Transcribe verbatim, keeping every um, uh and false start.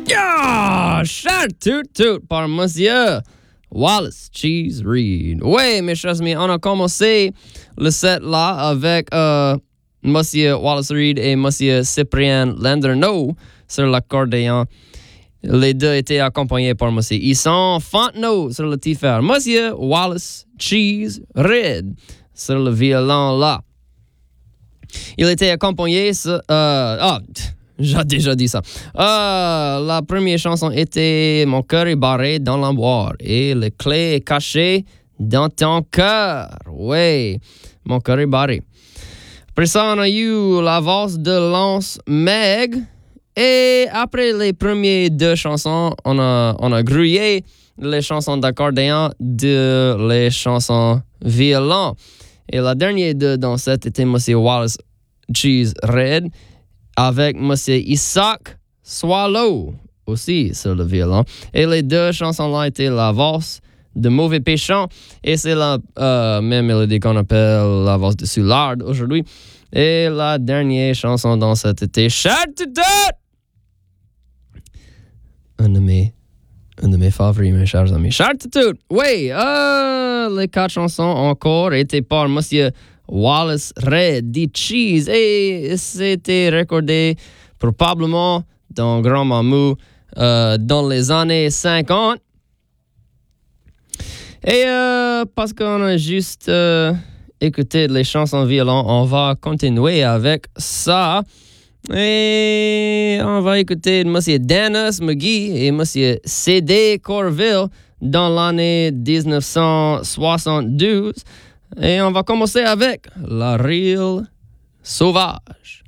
Yeah! Shout toot toot par Monsieur Wallace Cheese Reed. Oui, mes chers amis, on a commencé le set là avec euh, Monsieur Wallace Reed et Monsieur Cyprien Landernau sur l'accordéon. Les deux étaient accompagnés par Monsieur Isson Fontenot sur le tiffer. Monsieur Wallace Cheese Reed sur le violon là. Il était accompagné sur... Euh, ah, j'ai déjà dit ça. Euh, la première chanson était « Mon cœur est barré dans la boire et les clés est cachée dans ton cœur ». Oui, mon cœur est barré. Après ça, on a eu la valse de Lance Meg. Et après les premières deux chansons, on a, on a grouillé les chansons d'accordéon de les chansons violon. Et la dernière de dans cette était M. Wallace Cheese Reed avec M. Isaac Swallow aussi sur le violon. Et les deux chansons-là étaient la valse de Mauvais Péchant et c'est la euh, même mélodie qu'on appelle la valse de Soulard aujourd'hui. Et la dernière chanson dans cette était Shout to Death! Un de mes, un de mes favoris, mes chers amis. Shout to Death! Oui, euh, les quatre chansons encore étaient par Monsieur Wallace Reed dit Cheese et c'était recordé probablement dans Grand Mamou euh, dans les années cinquante. Et euh, parce qu'on a juste euh, écouté les chansons violon, on va continuer avec ça. Et on va écouter M. Dennis McGee et M. C D Corville dans l'année dix-neuf cent soixante-douze. Et on va commencer avec La Rille Sauvage.